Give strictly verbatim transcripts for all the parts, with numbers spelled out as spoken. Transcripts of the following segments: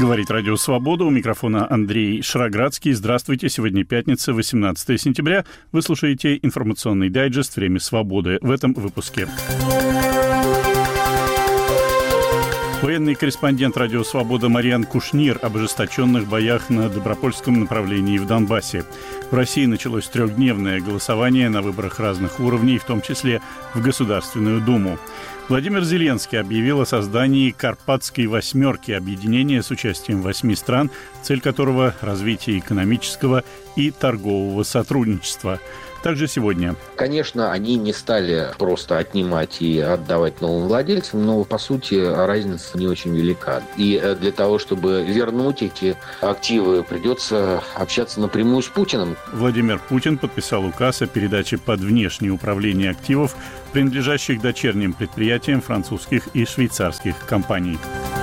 Говорит Радио Свобода. У микрофона Андрей Шароградский. Здравствуйте. Сегодня пятница, восемнадцатое сентября. Вы слушаете информационный дайджест «Время свободы». В этом выпуске. Военный корреспондент Радио Свобода Мариан Кушнир об ожесточенных боях на Добропольском направлении в Донбассе. В России началось трехдневное голосование на выборах разных уровней, в том числе в Государственную Думу. Владимир Зеленский объявил о создании «Карпатской восьмерки» — объединения с участием восьми стран, цель которого — развитие экономического и торгового сотрудничества. Также сегодня. Конечно, они не стали просто отнимать и отдавать новым владельцам, но, по сути, разница не очень велика. И для того, чтобы вернуть эти активы, придется общаться напрямую с Путиным. Владимир Путин подписал указ о передаче под внешнее управление активов, принадлежащих дочерним предприятиям французских и швейцарских компаний.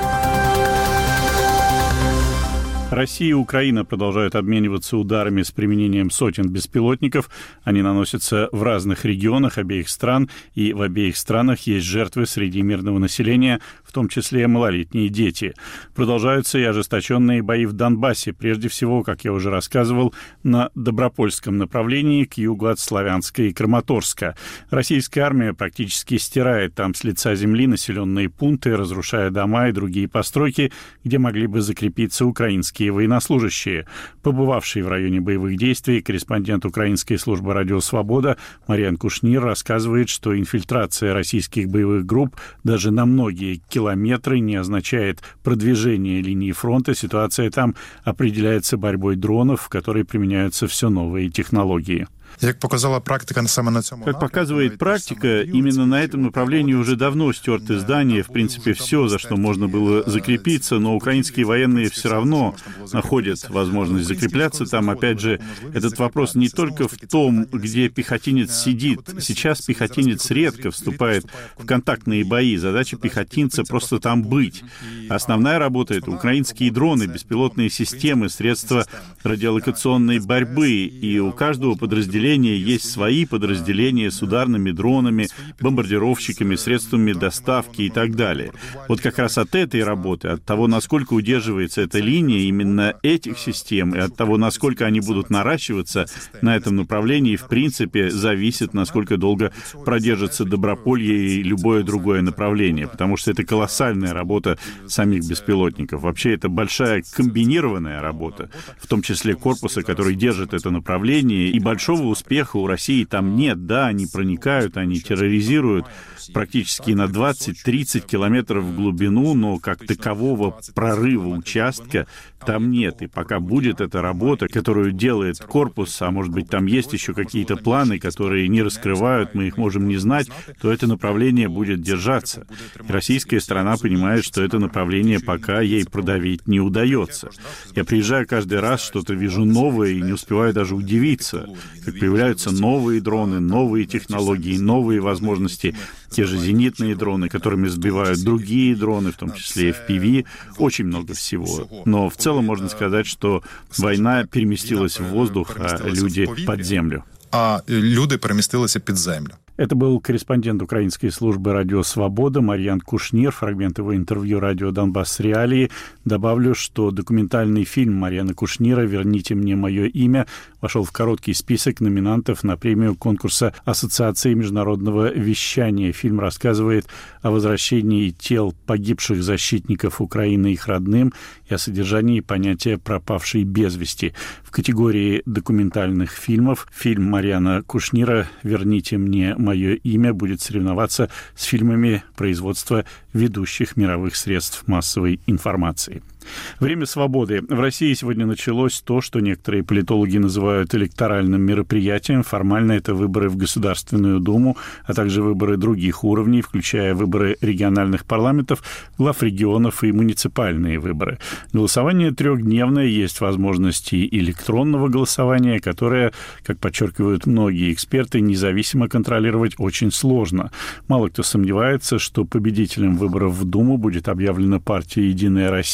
Россия и Украина продолжают обмениваться ударами с применением сотен беспилотников. Они наносятся в разных регионах обеих стран, и в обеих странах есть жертвы среди мирного населения, в том числе малолетние дети. Продолжаются и ожесточенные бои в Донбассе, прежде всего, как я уже рассказывал, на Добропольском направлении к югу от Славянска и Краматорска. Российская армия практически стирает там с лица земли населенные пункты, разрушая дома и другие постройки, где могли бы закрепиться украинские военнослужащие. Побывавший в районе боевых действий корреспондент украинской службы «Радио Свобода» Мариан Кушнир рассказывает, что инфильтрация российских боевых групп даже на многие километры не означает продвижение линии фронта. Ситуация там определяется борьбой дронов, в которой применяются все новые технологии. Как показала практика, саме на цьому Как показывает практика, именно на этом направлении уже давно стерты здания, в принципе, все, за что можно было закрепиться, но украинские военные все равно находят возможность закрепляться там. Опять же, этот вопрос не только в том, где пехотинец сидит. Сейчас пехотинец редко вступает в контактные бои. Задача пехотинца просто там быть. Основная работа — это украинские дроны, беспилотные системы, средства радиолокационной борьбы, и у каждого подразделения есть свои подразделения с ударными дронами, бомбардировщиками, средствами доставки и так далее. Вот как раз от этой работы, от того, насколько удерживается эта линия именно этих систем, и от того, насколько они будут наращиваться на этом направлении, в принципе, зависит, насколько долго продержится Доброполье и любое другое направление, потому что это колоссальная работа самих беспилотников. Вообще, это большая комбинированная работа, в том числе корпуса, который держит это направление, и большого успеха у России там нет. Да, они проникают, они терроризируют практически на двадцать-тридцать километров в глубину, но как такового прорыва участка там нет. И пока будет эта работа, которую делает корпус, а может быть там есть еще какие-то планы, которые не раскрывают, мы их можем не знать, то это направление будет держаться. И российская сторона понимает, что это направление пока ей продавить не удается. Я приезжаю каждый раз, что-то вижу новое и не успеваю даже удивиться, как появляются новые дроны, новые технологии, новые возможности. Те же зенитные дроны, которыми сбивают другие дроны, в том числе эф пи ви, очень много всего. Но в целом можно сказать, что война переместилась в воздух, а люди под землю. А люди переместилися під землю. Это был корреспондент украинской службы «Радио Свобода» Мариан Кушнир, фрагмент его интервью «Радио Донбасс. Реалии». Добавлю, что документальный фильм Мариана Кушнира «Верните мне мое имя» вошел в короткий список номинантов на премию конкурса Ассоциации международного вещания. Фильм рассказывает о возвращении тел погибших защитников Украины их родным и о содержании понятия «пропавший без вести». В категории документальных фильмов фильм Мариана Кушнира «Верните мне мое имя» будет соревноваться с фильмами производства ведущих мировых средств массовой информации. Время свободы. В России сегодня началось то, что некоторые политологи называют электоральным мероприятием. Формально это выборы в Государственную Думу, а также выборы других уровней, включая выборы региональных парламентов, глав регионов и муниципальные выборы. Голосование трехдневное, есть возможности электронного голосования, которое, как подчеркивают многие эксперты, независимо контролировать очень сложно. Мало кто сомневается, что победителем выборов в Думу будет объявлена партия «Единая Россия».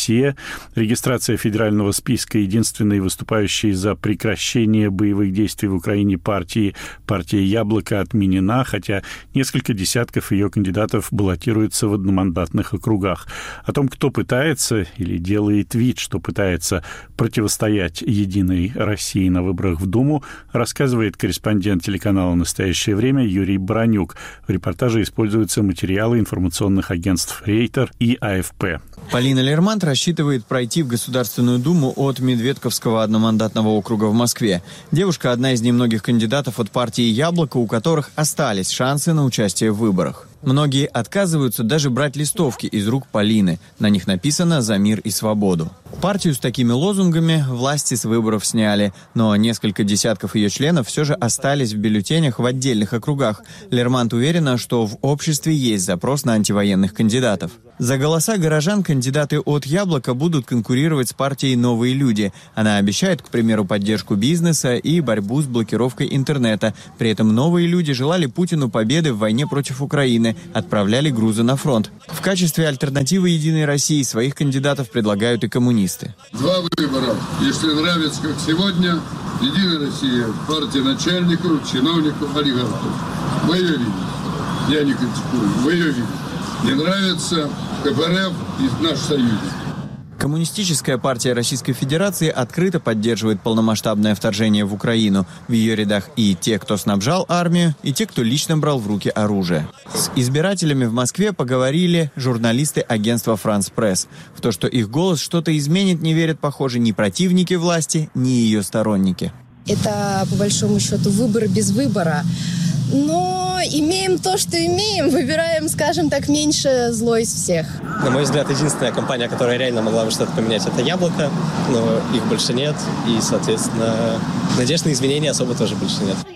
Регистрация федерального списка единственной выступающей за прекращение боевых действий в Украине партии «Партия Яблоко» отменена, хотя несколько десятков ее кандидатов баллотируются в одномандатных округах. О том, кто пытается или делает вид, что пытается противостоять «Единой России» на выборах в Думу, рассказывает корреспондент телеканала «Настоящее время» Юрий Баранюк. В репортаже используются материалы информационных агентств «Рейтер» и «А Эф Пэ». Полина Лермант рассчитывает пройти в Государственную Думу от Медведковского одномандатного округа в Москве. Девушка – одна из немногих кандидатов от партии «Яблоко», у которых остались шансы на участие в выборах. Многие отказываются даже брать листовки из рук Полины. На них написано «За мир и свободу». Партию с такими лозунгами власти с выборов сняли, но несколько десятков ее членов все же остались в бюллетенях в отдельных округах. Лермант уверена, что в обществе есть запрос на антивоенных кандидатов. За голоса горожан кандидаты от «Яблока» будут конкурировать с партией «Новые люди». Она обещает, к примеру, поддержку бизнеса и борьбу с блокировкой интернета. При этом «Новые люди» желали Путину победы в войне против Украины, отправляли грузы на фронт. В качестве альтернативы «Единой России» своих кандидатов предлагают и коммунисты. Два выбора. Если нравится, как сегодня, «Единая Россия» – партия начальников, чиновников, олигархов. Вы ее видите. Я не критикую. Вы ее видите. Не нравится Ка Пэ Эр Эф и наш союзник. Коммунистическая партия Российской Федерации открыто поддерживает полномасштабное вторжение в Украину. В ее рядах и те, кто снабжал армию, и те, кто лично брал в руки оружие. С избирателями в Москве поговорили журналисты агентства «Франс Пресс». В то, что их голос что-то изменит, не верят, похоже, ни противники власти, ни ее сторонники. Это, по большому счету, выбор без выбора. Но имеем то, что имеем, выбираем, скажем так, меньше зло из всех. На мой взгляд, единственная компания, которая реально могла бы что-то поменять, это «Яблоко», но их больше нет, и, соответственно, надежд на изменения особо тоже больше нет.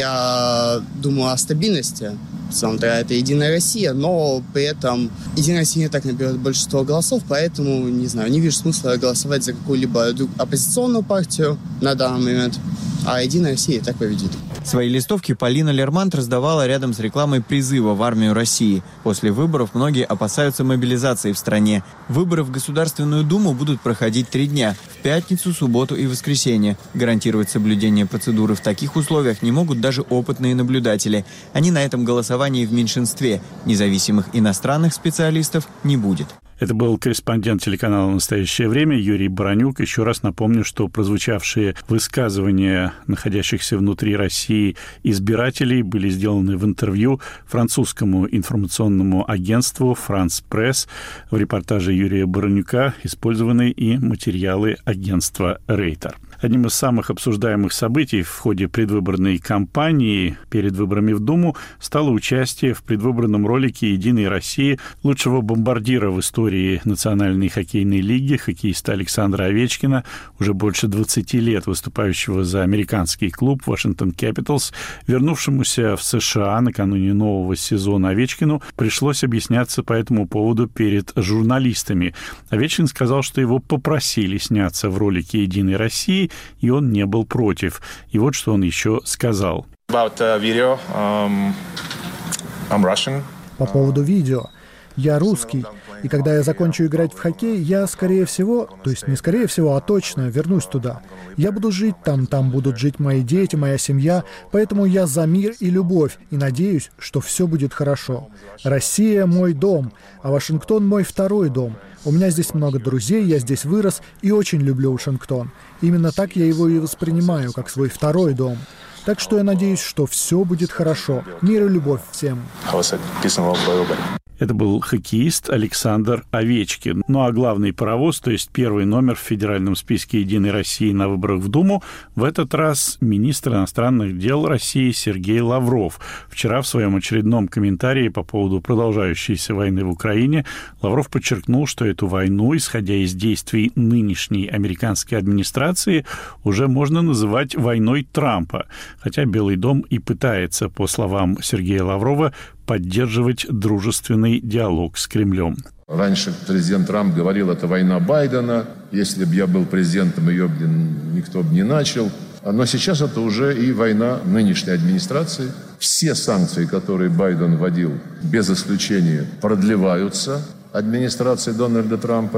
Я думаю о стабильности. В целом-то это «Единая Россия», но при этом «Единая Россия» не так наберет большинство голосов, поэтому, не знаю, не вижу смысла голосовать за какую-либо оппозиционную партию на данный момент, а «Единая Россия» и так победит. Свои листовки Полина Лермант раздавала рядом с рекламой призыва в армию России. После выборов многие опасаются мобилизации в стране. Выборы в Государственную Думу будут проходить три дня – в пятницу, субботу и воскресенье. Гарантировать соблюдение процедуры в таких условиях не могут даже опытные наблюдатели. Они на этом голосовании в меньшинстве. Независимых иностранных специалистов не будет. Это был корреспондент телеканала «Настоящее время» Юрий Баранюк. Еще раз напомню, что прозвучавшие высказывания находящихся внутри России избирателей были сделаны в интервью французскому информационному агентству «Франс Пресс». В репортаже Юрия Баранюка использованы и материалы агентства «Рейтер». Одним из самых обсуждаемых событий в ходе предвыборной кампании перед выборами в Думу стало участие в предвыборном ролике «Единой России» лучшего бомбардира в истории Национальной хоккейной лиги, хоккеиста Александра Овечкина, уже больше двадцати лет выступающего за американский клуб Вашингтон Кэпиталс. Вернувшемуся в США накануне нового сезона Овечкину пришлось объясняться по этому поводу перед журналистами. Овечкин сказал, что его попросили сняться в ролике «Единой России», и он не был против. И вот что он еще сказал. About, uh, video, um, I'm Russian. По поводу видео. Я русский, и когда я закончу играть в хоккей, я, скорее всего, то есть не скорее всего, а точно вернусь туда. Я буду жить там, там будут жить мои дети, моя семья, поэтому я за мир и любовь, и надеюсь, что все будет хорошо. Россия — мой дом, а Вашингтон — мой второй дом. У меня здесь много друзей, я здесь вырос и очень люблю Вашингтон. Именно так я его и воспринимаю, как свой второй дом. Так что я надеюсь, что все будет хорошо. Мир и любовь всем. Это был хоккеист Александр Овечкин. Ну а главный паровоз, то есть первый номер в федеральном списке «Единой России» на выборах в Думу, в этот раз министр иностранных дел России Сергей Лавров. Вчера в своем очередном комментарии по поводу продолжающейся войны в Украине Лавров подчеркнул, что эту войну, исходя из действий нынешней американской администрации, уже можно называть войной Трампа. Хотя Белый дом и пытается, по словам Сергея Лаврова, поддерживать дружественный диалог с Кремлем. Раньше президент Трамп говорил, это война Байдена. Если бы я был президентом, ее бы никто бы не начал. Но сейчас это уже и война нынешней администрации. Все санкции, которые Байден вводил, без исключения продлеваются администрацией Дональда Трампа.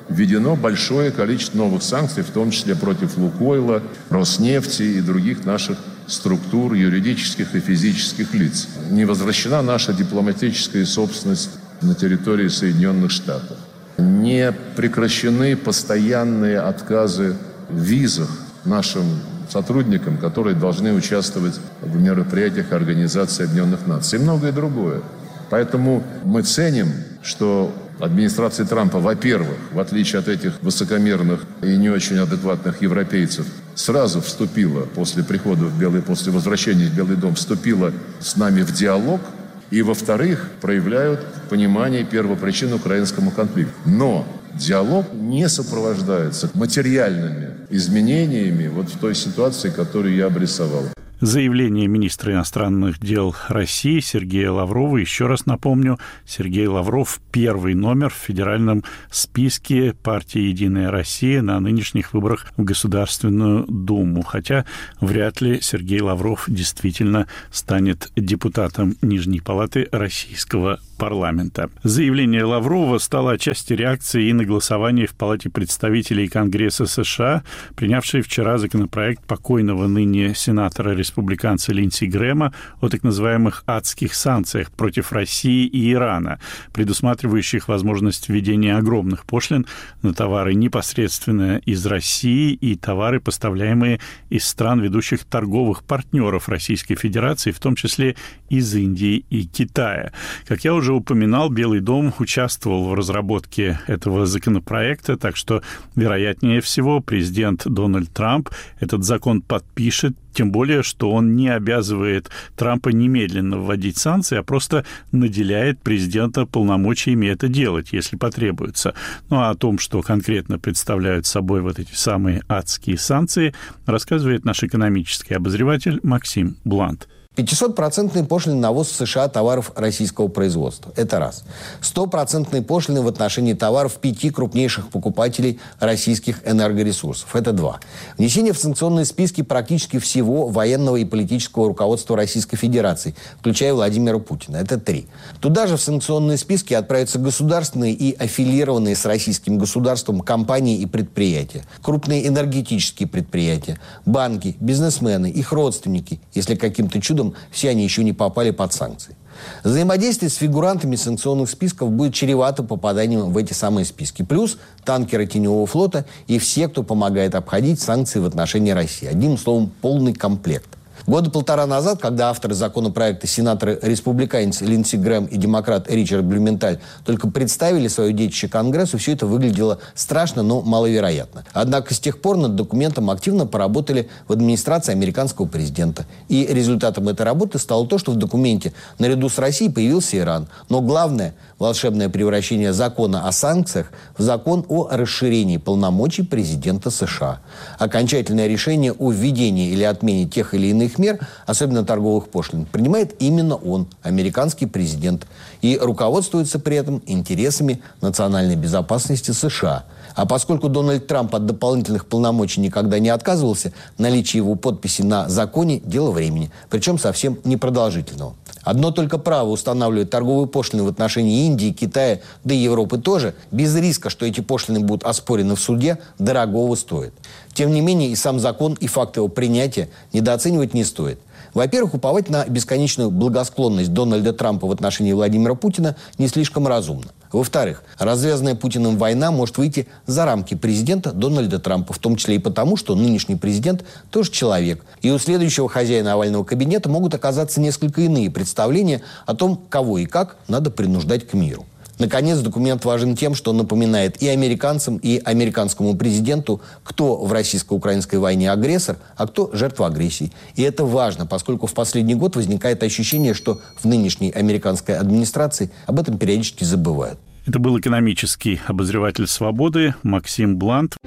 введено большое количество новых санкций, в том числе против Лукойла, Роснефти и других наших структур, юридических и физических лиц. Не возвращена наша дипломатическая собственность на территории Соединенных Штатов. Не прекращены постоянные отказы в визах нашим сотрудникам, которые должны участвовать в мероприятиях Организации Объединенных Наций и многое другое. Поэтому мы ценим, что администрация Трампа, во-первых, в отличие от этих высокомерных и не очень адекватных европейцев, сразу вступила после прихода в Белый, после возвращения в Белый дом, вступила с нами в диалог, и, во-вторых, проявляют понимание первопричин украинскому конфликту. Но диалог не сопровождается материальными изменениями вот в той ситуации, которую я обрисовал. Заявление министра иностранных дел России Сергея Лаврова, еще раз напомню, Сергей Лавров – первый номер в федеральном списке партии «Единая Россия» на нынешних выборах в Государственную Думу. Хотя вряд ли Сергей Лавров действительно станет депутатом Нижней палаты российского парламента. Заявление Лаврова стало отчасти реакцией и на голосование в Палате представителей Конгресса США, принявшей вчера законопроект покойного ныне сенатора-республиканца Линдси Грэма о так называемых адских санкциях против России и Ирана, предусматривающих возможность введения огромных пошлин на товары непосредственно из России и товары, поставляемые из стран ведущих торговых партнеров Российской Федерации, в том числе из Индии и Китая. Как я уже упоминал, Белый дом участвовал в разработке этого законопроекта, так что, вероятнее всего, президент Дональд Трамп этот закон подпишет, тем более, что он не обязывает Трампа немедленно вводить санкции, а просто наделяет президента полномочиями это делать, если потребуется. Ну а о том, что конкретно представляют собой вот эти самые адские санкции, рассказывает наш экономический обозреватель Максим Блант. пятисотпроцентные пошлины на ввоз в США товаров российского производства. Это раз. стопроцентные пошлины в отношении товаров пяти крупнейших покупателей российских энергоресурсов. Это два. Внесение в санкционные списки практически всего военного и политического руководства Российской Федерации, включая Владимира Путина. Это три. Туда же в санкционные списки отправятся государственные и аффилированные с российским государством компании и предприятия, крупные энергетические предприятия, банки, бизнесмены, их родственники, если каким-то чудом все они еще не попали под санкции. Взаимодействие с фигурантами санкционных списков будет чревато попаданием в эти самые списки. Плюс танкеры теневого флота и все, кто помогает обходить санкции в отношении России. Одним словом, полный комплект. Года полтора назад, когда авторы законопроекта, сенаторы-республиканец Линдси Грэм и демократ Ричард Блюменталь только представили свое детище Конгрессу, все это выглядело страшно, но маловероятно. Однако с тех пор над документом активно поработали в администрации американского президента. И результатом этой работы стало то, что в документе наряду с Россией появился Иран. Но главное – волшебное превращение закона о санкциях в закон о расширении полномочий президента США. Окончательное решение о введении или отмене тех или иных мер, особенно торговых пошлин, принимает именно он, американский президент, и руководствуется при этом интересами национальной безопасности США. А поскольку Дональд Трамп от дополнительных полномочий никогда не отказывался, наличие его подписи на законе – дело времени, причем совсем непродолжительного. Одно только право устанавливать торговые пошлины в отношении Индии, Китая, да и Европы тоже, без риска, что эти пошлины будут оспорены в суде, дорогого стоит. Тем не менее, и сам закон, и факт его принятия недооценивать не стоит. Во-первых, уповать на бесконечную благосклонность Дональда Трампа в отношении Владимира Путина не слишком разумно. Во-вторых, развязанная Путиным война может выйти за рамки президента Дональда Трампа, в том числе и потому, что нынешний президент тоже человек. И у следующего хозяина овального кабинета могут оказаться несколько иные представления о том, кого и как надо принуждать к миру. Наконец, документ важен тем, что напоминает и американцам, и американскому президенту, кто в российско-украинской войне агрессор, а кто жертва агрессии. И это важно, поскольку в последний год возникает ощущение, что в нынешней американской администрации об этом периодически забывают. Это был экономический обозреватель «Свободы» Максим Блант.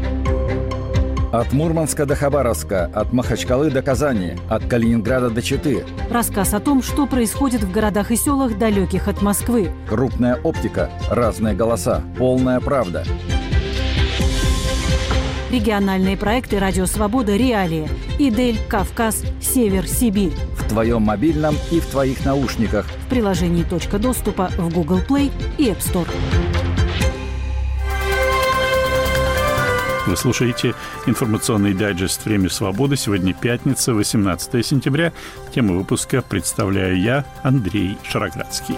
От Мурманска до Хабаровска, от Махачкалы до Казани, от Калининграда до Читы. Рассказ о том, что происходит в городах и селах, далеких от Москвы. Крупная оптика, разные голоса, полная правда. Региональные проекты «Радио Свобода», «Реалии», «Идель», «Кавказ», «Север», «Сибирь». В твоем мобильном и в твоих наушниках. В приложении «Точка доступа» в Google Play и App Store. Вы слушаете информационный дайджест «Время свободы». Сегодня пятница, восемнадцатое сентября. Тему выпуска представляю я, Андрей Шароградский.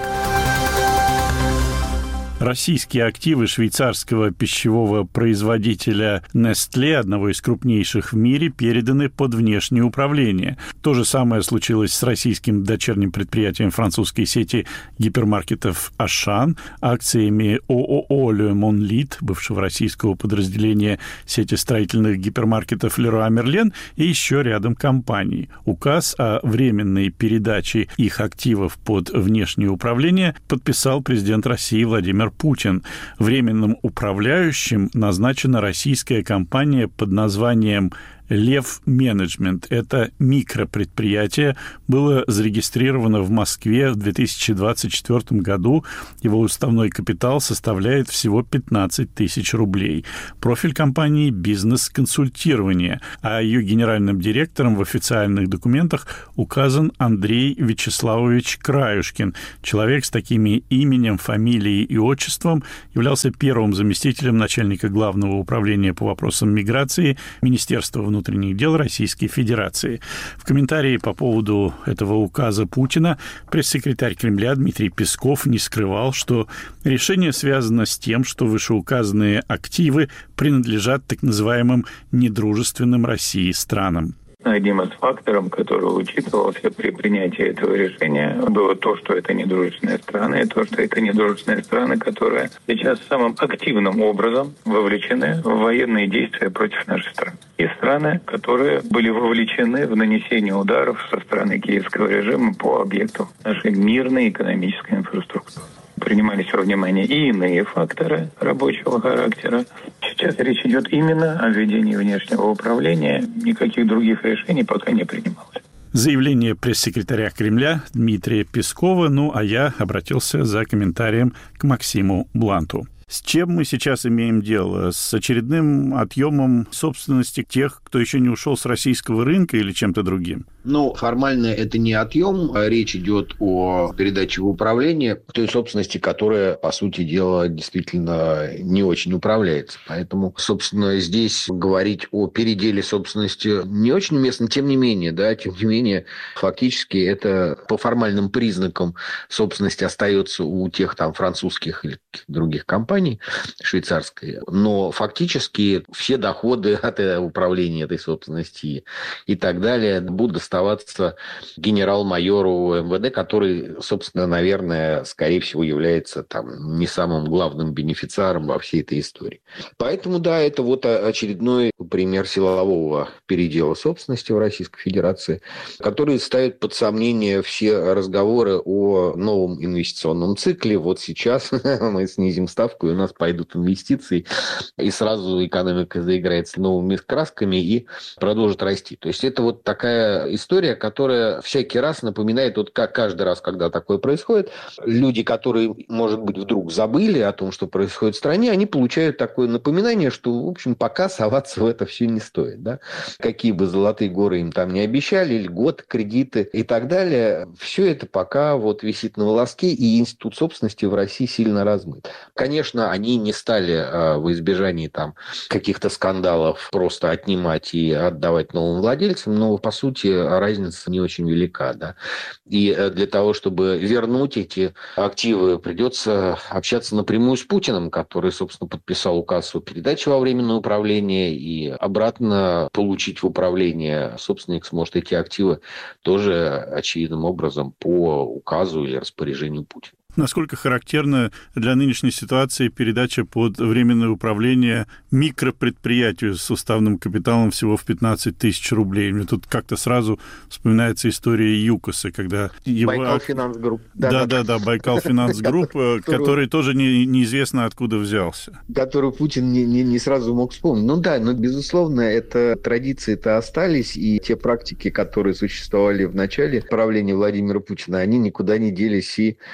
Российские активы швейцарского пищевого производителя Nestlé, одного из крупнейших в мире, переданы под внешнее управление. То же самое случилось с российским дочерним предприятием французской сети гипермаркетов «Ашан», акциями ООО «Le Monlit», бывшего российского подразделения сети строительных гипермаркетов «Леруа Мерлен» и еще рядом компаний. Указ о временной передаче их активов под внешнее управление подписал президент России Владимир Путин. Временным управляющим назначена российская компания под названием «Лев Менеджмент». Это микропредприятие, было зарегистрировано в Москве в две тысячи двадцать четвёртом году. Его уставной капитал составляет всего пятнадцать тысяч рублей. Профиль компании – бизнес-консультирование, а ее генеральным директором в официальных документах указан Андрей Вячеславович Краюшкин. Человек с такими именем, фамилией и отчеством являлся первым заместителем начальника Главного управления по вопросам миграции Министерства внутренних внутренних дел Российской Федерации. В комментарии по поводу этого указа Путина пресс-секретарь Кремля Дмитрий Песков не скрывал, что решение связано с тем, что вышеуказанные активы принадлежат так называемым недружественным России странам. Одним из факторов, который учитывался при принятии этого решения, было то, что это недружественные страны, и то, что это недружественные страны, которые сейчас самым активным образом вовлечены в военные действия против нашей страны. И страны, которые были вовлечены в нанесение ударов со стороны киевского режима по объектам нашей мирной экономической инфраструктуры. Принимались во внимание и иные факторы рабочего характера. Сейчас речь идет именно о ведении внешнего управления. Никаких других решений пока не принималось. Заявление пресс-секретаря Кремля Дмитрия Пескова, ну а я обратился за комментарием к Максиму Бланту. С чем мы сейчас имеем дело? С очередным отъемом собственности тех, кто еще не ушел с российского рынка, или чем-то другим? Ну, формально это не отъем. Речь идет о передаче в управление той собственности, которая, по сути дела, действительно не очень управляется. Поэтому, собственно, здесь говорить о переделе собственности не очень уместно. Тем не менее, да, тем не менее, фактически это по формальным признакам собственности остается у тех там французских или других компаний швейцарской. Но фактически все доходы от управления этой собственности и так далее будут оставаться генерал-майору эм вэ дэ, который, собственно, наверное, скорее всего, является там не самым главным бенефициаром во всей этой истории. Поэтому, да, это вот очередной пример силового передела собственности в Российской Федерации, который ставит под сомнение все разговоры о новом инвестиционном цикле. Вот сейчас мы снизим ставку, и у нас пойдут инвестиции, и сразу экономика заиграется новыми красками и продолжит расти. То есть это вот такая история, которая всякий раз напоминает, вот как каждый раз, когда такое происходит, люди, которые, может быть, вдруг забыли о том, что происходит в стране, они получают такое напоминание, что, в общем, пока соваться в это все не стоит. Да? Какие бы золотые горы им там не обещали, льготы, кредиты и так далее, все это пока вот висит на волоске, и институт собственности в России сильно размыт. Конечно, они не стали э, в избежании там каких-то скандалов просто отнимать и отдавать новым владельцам, но, по сути, разница не очень велика. Да? И для того, чтобы вернуть эти активы, придется общаться напрямую с Путиным, который, собственно, подписал указ о передаче во временное управление, и обратно получить в управление собственник сможет эти активы тоже очевидным образом по указу или распоряжению Путина. Насколько характерна для нынешней ситуации передача под временное управление микропредприятию с уставным капиталом всего в пятнадцать тысяч рублей? Мне тут как-то сразу вспоминается история ЮКОСа, когда его... Байкал Финанс Групп. Да-да-да, Байкал Финанс Групп, который тоже не, неизвестно откуда взялся. Который Путин не, не, не сразу мог вспомнить. Ну да, но, безусловно, это традиции-то остались, и те практики, которые существовали в начале правления Владимира Путина, они никуда не делись, и, надеюсь,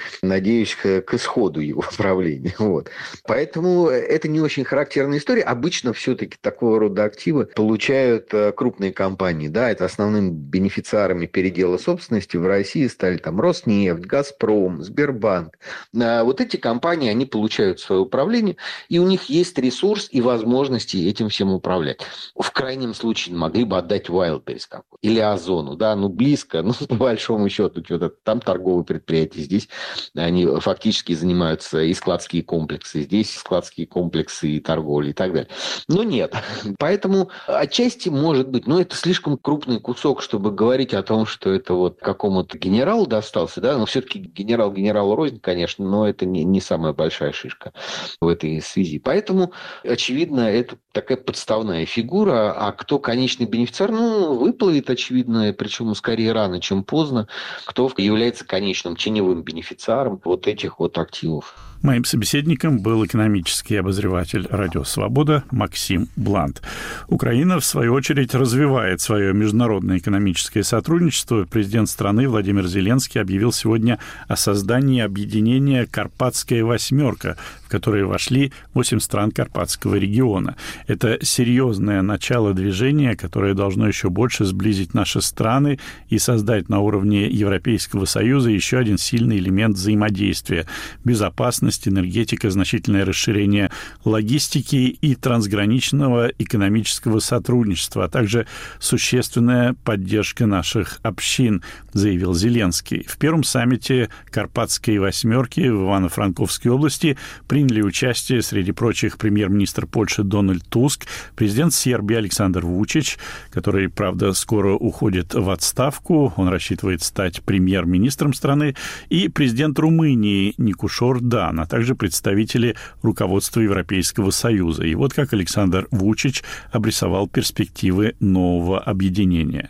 надеюсь, к, к исходу его правления. Вот. Поэтому это не очень характерная история. Обычно все-таки такого рода активы получают крупные компании. Да, это основными бенефициарами передела собственности в России стали там Роснефть, Газпром, Сбербанк. Вот эти компании, они получают свое управление, и у них есть ресурс и возможности этим всем управлять. В крайнем случае могли бы отдать Wildberries какой или Озону, да, ну близко, ну по большому счету, что-то там торговые предприятия, здесь они фактически занимаются и складские комплексы, здесь складские комплексы и торговля и так далее. Но нет. Поэтому отчасти может быть, но это слишком крупный кусок, чтобы говорить о том, что это вот какому-то генералу достался, да, но все-таки генерал генералу рознь, конечно, но это не, не самая большая шишка в этой связи. Поэтому, очевидно, это такая подставная фигура, а кто конечный бенефициар, ну, выплывет, очевидно, причем скорее рано, чем поздно, кто является конечным теневым бенефициаром вот этих вот активов. Моим собеседником был экономический обозреватель «Радио Свобода» Максим Блант. Украина, в свою очередь, развивает свое международное экономическое сотрудничество. Президент страны Владимир Зеленский объявил сегодня о создании объединения «Карпатская восьмерка», в которое вошли восемь стран Карпатского региона. Это серьезное начало движения, которое должно еще больше сблизить наши страны и создать на уровне Европейского Союза еще один сильный элемент взаимодействия – безопасность, энергетика, значительное расширение логистики и трансграничного экономического сотрудничества, а также существенная поддержка наших общин, заявил Зеленский. В первом саммите Карпатской восьмерки в Ивано-Франковской области приняли участие, среди прочих, премьер-министр Польши Дональд Туск, президент Сербии Александр Вучич, который, правда, скоро уходит в отставку, он рассчитывает стать премьер-министром страны, и президент Румынии Никушор Дан, а также представители руководства Европейского Союза. И вот как Александр Вучич обрисовал перспективы нового объединения.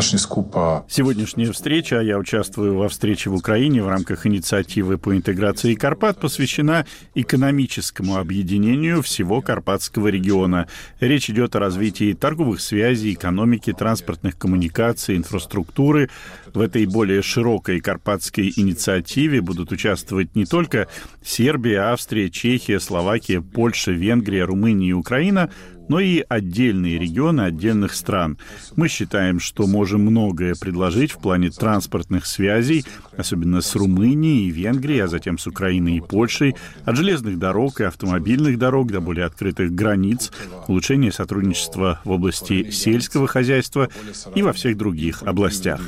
Сегодняшняя встреча, я участвую во встрече в Украине в рамках инициативы по интеграции Карпат, посвящена экономическому объединению всего Карпатского региона. Речь идет о развитии торговых связей, экономики, транспортных коммуникаций, инфраструктуры. В этой более широкой карпатской инициативе будут участвовать не только Сербия, Австрия, Чехия, Словакия, Польша, Венгрия, Румыния и Украина, но и отдельные регионы отдельных стран. Мы считаем, что можем многое предложить в плане транспортных связей, особенно с Румынией и Венгрией, а затем с Украиной и Польшей, от железных дорог и автомобильных дорог до более открытых границ, улучшения сотрудничества в области сельского хозяйства и во всех других областях.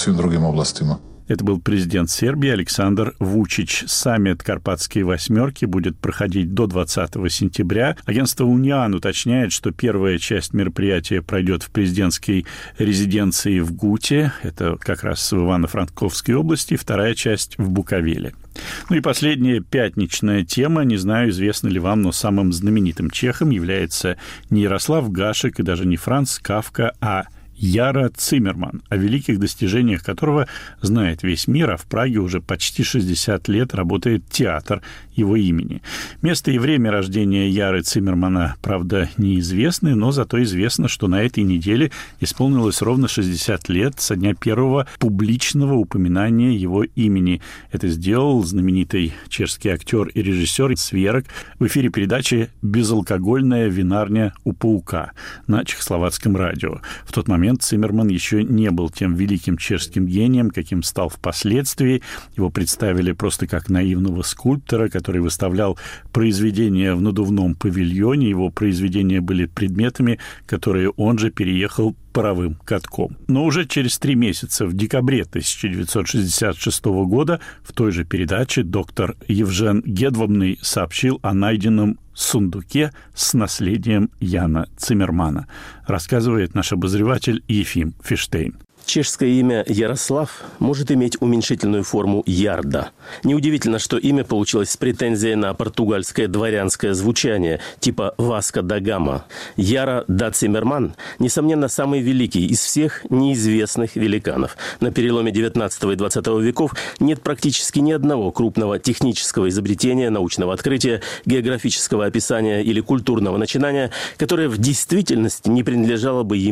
Это был президент Сербии Александр Вучич. Саммит Карпатской восьмерки будет проходить до двадцатого сентября. Агентство «Униан» уточняет, что первая часть мероприятия пройдет в президентской резиденции в Гуте, это как раз в Ивано-Франковской области, вторая часть в Буковеле. Ну и последняя пятничная тема. Не знаю, известно ли вам, но самым знаменитым чехом является не Ярослав Гашек и даже не Франц Кафка, а Яра Циммерман, о великих достижениях которого знает весь мир, а в Праге уже почти шестьдесят лет работает театр его имени. Место и время рождения Яры Циммермана, правда, неизвестны, но зато известно, что на этой неделе исполнилось ровно шестьдесят лет со дня первого публичного упоминания его имени. Это сделал знаменитый чешский актер и режиссер Сверок в эфире передачи «Безалкогольная винарня у паука» на чехословацком радио. В тот момент Циммерман еще не был тем великим чешским гением, каким стал впоследствии. Его представили просто как наивного скульптора, который выставлял произведения в надувном павильоне. Его произведения были предметами, которые он же переехал паровым катком. Но уже через три месяца, в декабре тысяча девятьсот шестьдесят шестого года, в той же передаче доктор Евжен Гедвобный сообщил о найденном сундуке с наследием Яна Циммермана, рассказывает наш обозреватель Ефим Фиштейн. Чешское имя Ярослав может иметь уменьшительную форму Ярда. Неудивительно, что имя получилось с претензией на португальское дворянское звучание, типа Васко да Гама. Яра да Циммерман, несомненно, самый великий из всех неизвестных великанов. На переломе девятнадцатого и двадцатого веков нет практически ни одного крупного технического изобретения, научного открытия, географического описания или культурного начинания, которое в действительности не принадлежало бы ему.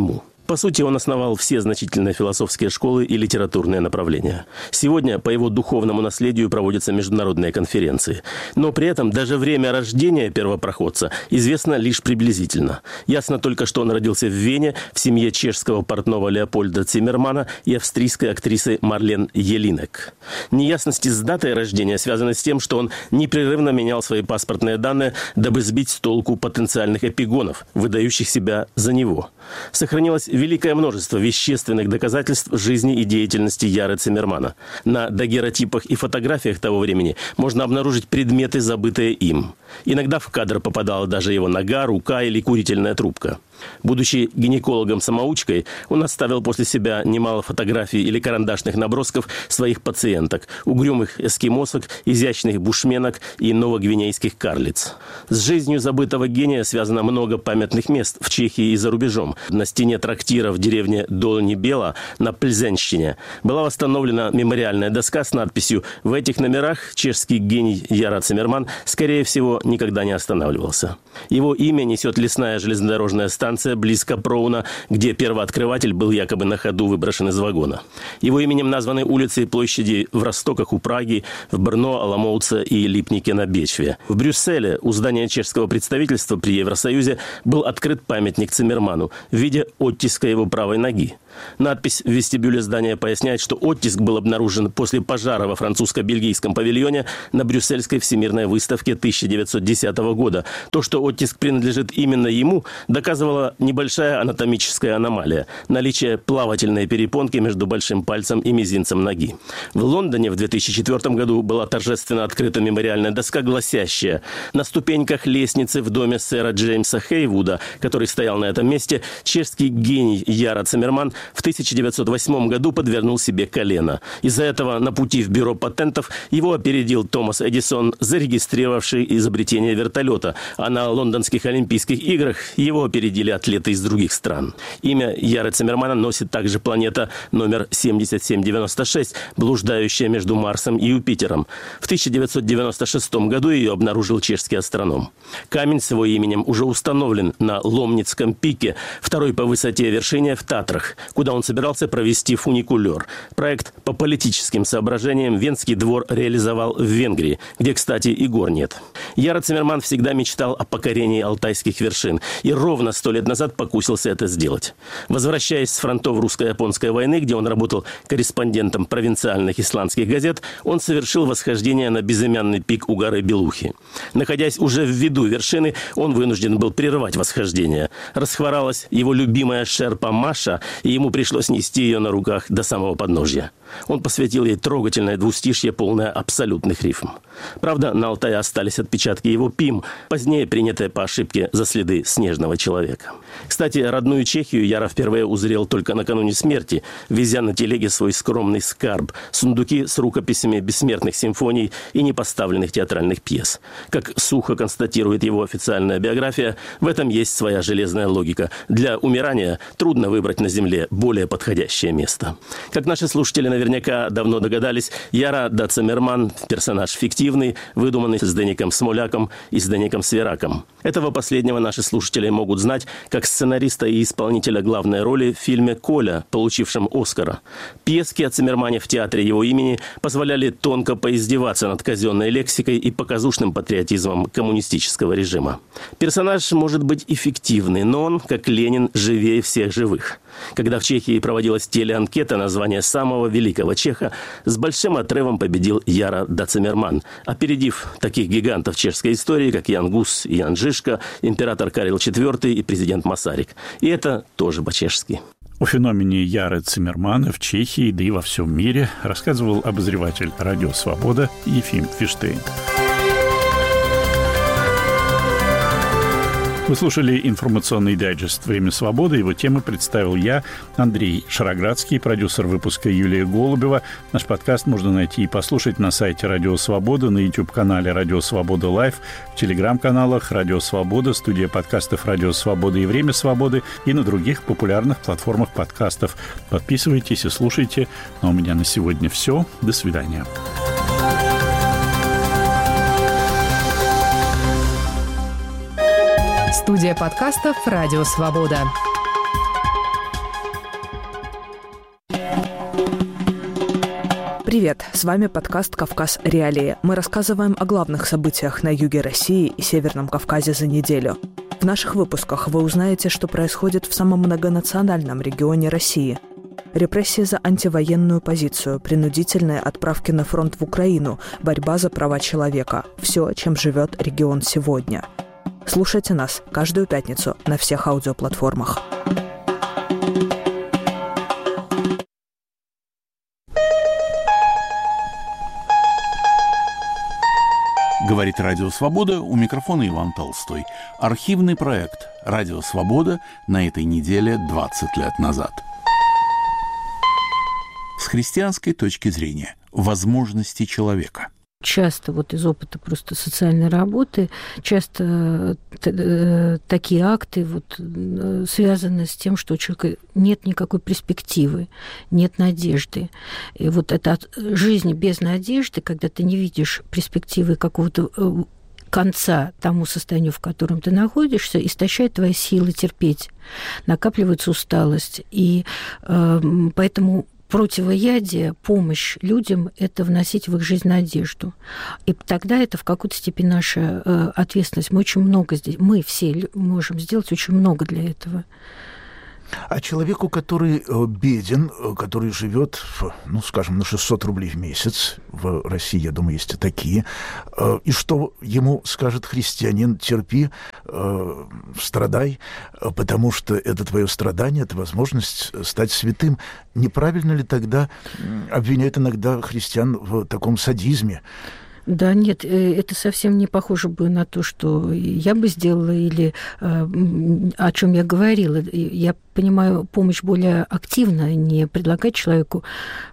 По сути, он основал все значительные философские школы и литературные направления. Сегодня по его духовному наследию проводятся международные конференции. Но при этом даже время рождения первопроходца известно лишь приблизительно. Ясно только, что он родился в Вене в семье чешского портного Леопольда Циммермана и австрийской актрисы Марлен Елинек. Неясности с датой рождения связаны с тем, что он непрерывно менял свои паспортные данные, дабы сбить с толку потенциальных эпигонов, выдающих себя за него. Сохранилось великое множество вещественных доказательств жизни и деятельности Яры Циммермана. На дагеротипах и фотографиях того времени можно обнаружить предметы, забытые им. Иногда в кадр попадала даже его нога, рука или курительная трубка. Будучи гинекологом-самоучкой, он оставил после себя немало фотографий или карандашных набросков своих пациенток, угрюмых эскимосок, изящных бушменок и новогвинейских карлиц. С жизнью забытого гения связано много памятных мест в Чехии и за рубежом. На стене трактира в деревне Долни Бела на Пльзенщине была восстановлена мемориальная доска с надписью «В этих номерах чешский гений Яра Циммерман, скорее всего, никогда не останавливался». Его имя несет лесная железнодорожная станция близ Капроуна, где первооткрыватель был якобы на ходу выброшен из вагона. Его именем названы улицы и площади в Ростоках у Праги, в Брно, Аламоуце и Липнике на Бечве. В Брюсселе у здания чешского представительства при Евросоюзе был открыт памятник Циммерману в виде оттиска его правой ноги. Надпись в вестибюле здания поясняет, что оттиск был обнаружен после пожара во французско-бельгийском павильоне на Брюссельской всемирной выставке тысяча девятьсот десятого года. То, что оттиск принадлежит именно ему, доказывала небольшая анатомическая аномалия – наличие плавательной перепонки между большим пальцем и мизинцем ноги. В Лондоне в две тысячи четвёртом году была торжественно открыта мемориальная доска, гласящая: «На ступеньках лестницы в доме сэра Джеймса Хейвуда, который стоял на этом месте, чешский гений Яра Циммерман в тысяча девятьсот восьмом году подвернул себе колено. Из-за этого на пути в бюро патентов его опередил Томас Эдисон, зарегистрировавший изобретение вертолета, а на лондонских Олимпийских играх его опередили атлеты из других стран». Имя Яры Циммермана носит также планета номер семьдесят семь девяносто шесть, блуждающая между Марсом и Юпитером. В тысяча девятьсот девяносто шестом году ее обнаружил чешский астроном. Камень с его именем уже установлен на Ломницком пике, второй по высоте вершине в Татрах, куда он собирался провести фуникулер. Проект по политическим соображениям Венский двор реализовал в Венгрии, где, кстати, и гор нет. Яра Циммерман всегда мечтал о покорении алтайских вершин и ровно сто лет назад покусился это сделать. Возвращаясь с фронтов русско-японской войны, где он работал корреспондентом провинциальных исландских газет, он совершил восхождение на безымянный пик у горы Белухи. Находясь уже в виду вершины, он вынужден был прервать восхождение. Расхворалась его любимая шерпа Маша, и ему пришлось нести ее на руках до самого подножья. Он посвятил ей трогательное двустишье, полное абсолютных рифм. Правда, на Алтае остались отпечатки его пим, позднее принятые по ошибке за следы снежного человека. Кстати, родную Чехию Яра впервые узрел только накануне смерти, везя на телеге свой скромный скарб – сундуки с рукописями бессмертных симфоний и непоставленных театральных пьес. Как сухо констатирует его официальная биография, в этом есть своя железная логика. Для умирания трудно выбрать на земле более подходящее место. Как наши слушатели наверняка давно догадались, Яра да Циммерман – персонаж фиктивный, выдуманный с Деником Смоляком и с Деником Свераком. Этого последнего наши слушатели могут знать как сценариста и исполнителя главной роли в фильме «Коля», получившем «Оскара». Пьески о Циммермане в театре его имени позволяли тонко поиздеваться над казенной лексикой и показушным патриотизмом коммунистического режима. Персонаж может быть и фиктивный, но он, как Ленин, живее всех живых. Когда в Чехии проводилась телеанкета на звание самого великого чеха, с большим отрывом победил Яра да Циммерман, опередив таких гигантов чешской истории, как Ян Гус и Ян Жишка, император Карл четвёртый и президент Масарик. И это тоже по-чешски. О феномене Яры Циммермана в Чехии, да и во всем мире, рассказывал обозреватель «Радио Свобода» Ефим Фиштейн. Вы слушали информационный дайджест «Время свободы». Его темы представил я, Андрей Шароградский, продюсер выпуска Юлия Голубева. Наш подкаст можно найти и послушать на сайте «Радио Свобода», на YouTube-канале «Радио Свобода Лайв», в телеграм-каналах «Радио Свобода», студия подкастов «Радио Свобода» и «Время свободы» и на других популярных платформах подкастов. Подписывайтесь и слушайте. А у меня на сегодня все. До свидания. Студия подкастов «Радио Свобода». Привет, с вами подкаст «Кавказ. Реалии». Мы рассказываем о главных событиях на юге России и Северном Кавказе за неделю. В наших выпусках вы узнаете, что происходит в самом многонациональном регионе России. Репрессии за антивоенную позицию, принудительные отправки на фронт в Украину, борьба за права человека. Все, чем живет регион сегодня. Слушайте нас каждую пятницу на всех аудиоплатформах. Говорит Радио Свобода, у микрофона Иван Толстой. Архивный проект «Радио Свобода» на этой неделе двадцать лет назад. С христианской точки зрения возможности человека. Часто вот из опыта просто социальной работы, часто т- такие акты вот связаны с тем, что у человека нет никакой перспективы, нет надежды. И вот эта жизнь без надежды, когда ты не видишь перспективы какого-то конца тому состоянию, в котором ты находишься, истощает твои силы терпеть, накапливается усталость. И э, поэтому противоядие, помощь людям – это вносить в их жизнь надежду. И тогда это в какой-то степени наша э, ответственность. Мы очень много здесь, мы все можем сделать очень много для этого. А человеку, который беден, который живет, ну, скажем, на шестьсот рублей в месяц, в России, я думаю, есть и такие, и что ему скажет христианин: терпи, страдай, потому что это твое страдание, это возможность стать святым. Неправильно ли тогда обвиняют иногда христиан в таком садизме? Да нет, это совсем не похоже бы на то, что я бы сделала или о чем я говорила. Я понимаю помощь более активно, не предлагать человеку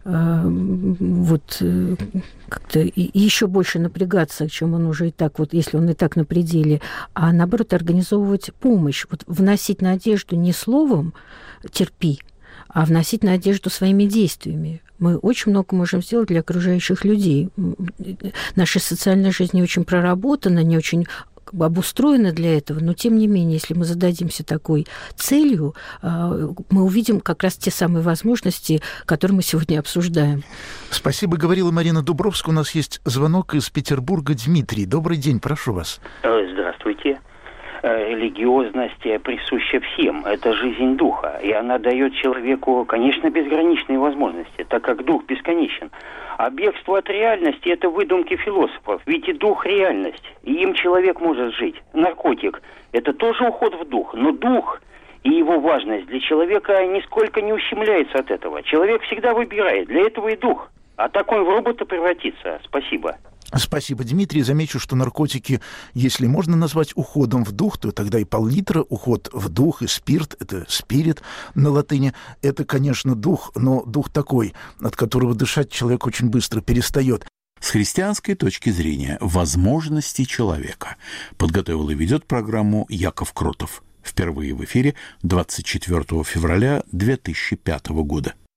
вот как-то еще больше напрягаться, чем он уже и так, вот если он и так на пределе, а наоборот организовывать помощь, вот вносить надежду не словом «терпи», а вносить надежду своими действиями. Мы очень много можем сделать для окружающих людей. Наша социальная жизнь не очень проработана, не очень обустроена для этого, но тем не менее, если мы зададимся такой целью, мы увидим как раз те самые возможности, которые мы сегодня обсуждаем. Спасибо, говорила Марина Дубровская. У нас есть звонок из Петербурга. Дмитрий, добрый день, прошу вас. Здравствуйте. Религиозность присуща всем. Это жизнь духа. И она дает человеку, конечно, безграничные возможности, так как дух бесконечен. А бегство от реальности – это выдумки философов. Ведь и дух – реальность. И им человек может жить. Наркотик – это тоже уход в дух. Но дух и его важность для человека нисколько не ущемляется от этого. Человек всегда выбирает. Для этого и дух. А так он в робота превратится. Спасибо. Спасибо, Дмитрий. Замечу, что наркотики, если можно назвать уходом в дух, то тогда и пол-литра уход в дух, и спирт, это спирит на латыни, это, конечно, дух, но дух такой, от которого дышать человек очень быстро перестает. С христианской точки зрения возможности человека подготовил и ведет программу Яков Кротов. Впервые в эфире двадцать четвёртого февраля две тысячи пятого года.